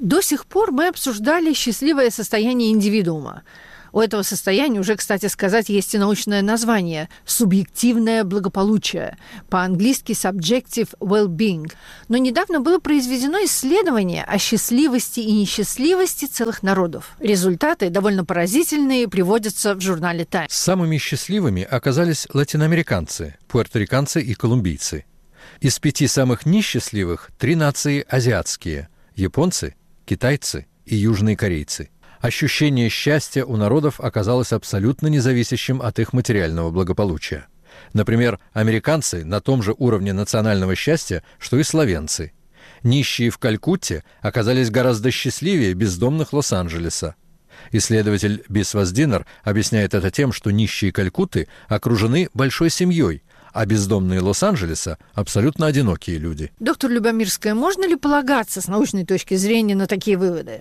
До сих пор мы обсуждали счастливое состояние индивидуума. У этого состояния уже, кстати сказать, есть и научное название – субъективное благополучие, по-английски subjective well-being. Но недавно было произведено исследование о счастливости и несчастливости целых народов. Результаты, довольно поразительные, приводятся в журнале Time. Самыми счастливыми оказались латиноамериканцы, пуэрториканцы и колумбийцы. Из 5 самых несчастливых 3 нации азиатские – японцы, китайцы и южные корейцы. Ощущение счастья у народов оказалось абсолютно независящим от их материального благополучия. Например, американцы на том же уровне национального счастья, что и словенцы. Нищие в Калькутте оказались гораздо счастливее бездомных Лос-Анджелеса. Исследователь Бис Воздинер объясняет это тем, что нищие Калькутты окружены большой семьей, а бездомные Лос-Анджелеса – абсолютно одинокие люди. Доктор Любомирская, можно ли полагаться с научной точки зрения на такие выводы?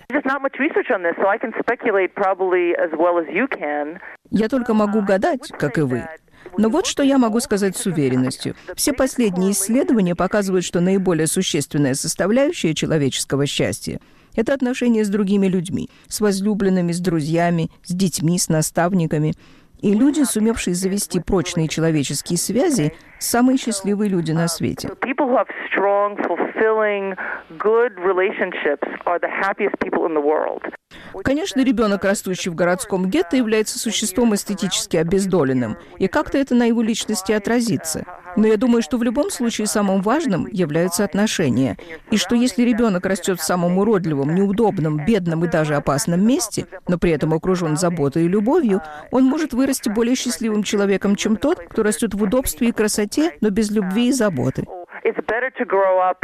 Я только могу гадать, как и вы. Но вот что я могу сказать с уверенностью. Все последние исследования показывают, что наиболее существенная составляющая человеческого счастья – это отношения с другими людьми, с возлюбленными, с друзьями, с детьми, с наставниками. И люди, сумевшие завести прочные человеческие связи, самые счастливые люди на свете. Конечно, ребенок, растущий в городском гетто, является существом эстетически обездоленным, и как-то это на его личности отразится. Но я думаю, что в любом случае самым важным являются отношения, и что если ребенок растет в самом уродливом, неудобном, бедном и даже опасном месте, но при этом окружен заботой и любовью, он может вырасти более счастливым человеком, чем тот, кто растет в удобстве и красоте, но без любви и заботы. It's better to grow up,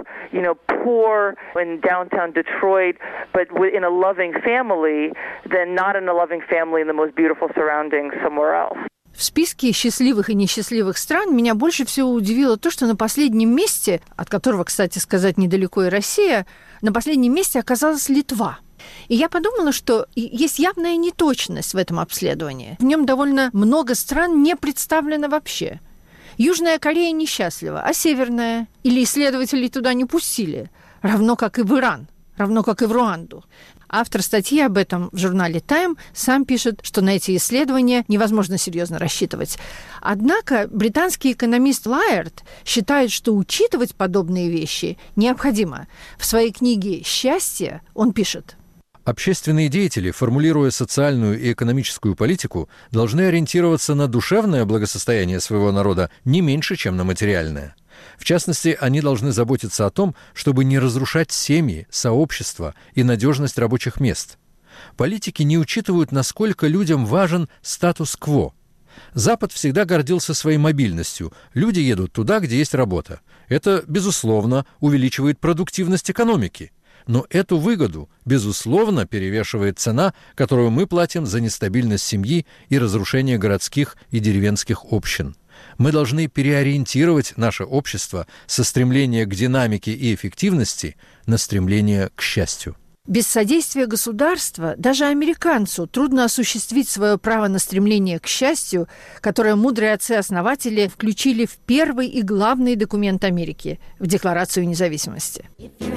poor in downtown Detroit, but in a loving family, than not in a loving family in the most beautiful surroundings somewhere else. В списке счастливых и несчастливых стран меня больше всего удивило то, что на последнем месте, от которого, кстати сказать, недалеко и Россия, на последнем месте оказалась Литва. И я подумала, что есть явная неточность в этом обследовании. В нем довольно много стран не представлено вообще. Южная Корея несчастлива, а Северная? Или исследователей туда не пустили? Равно как и в Иран, равно как и в Руанду. Автор статьи об этом в журнале Time сам пишет, что на эти исследования невозможно серьезно рассчитывать. Однако британский экономист Лайерд считает, что учитывать подобные вещи необходимо. В своей книге «Счастье» он пишет: общественные деятели, формулируя социальную и экономическую политику, должны ориентироваться на душевное благосостояние своего народа не меньше, чем на материальное. В частности, они должны заботиться о том, чтобы не разрушать семьи, сообщества и надежность рабочих мест. Политики не учитывают, насколько людям важен статус-кво. Запад всегда гордился своей мобильностью. Люди едут туда, где есть работа. Это, безусловно, увеличивает продуктивность экономики. Но эту выгоду, безусловно, перевешивает цена, которую мы платим за нестабильность семьи и разрушение городских и деревенских общин. Мы должны переориентировать наше общество со стремления к динамике и эффективности на стремление к счастью. Без содействия государства даже американцу трудно осуществить свое право на стремление к счастью, которое мудрые отцы-основатели включили в первый и главный документ Америки – в Декларацию независимости.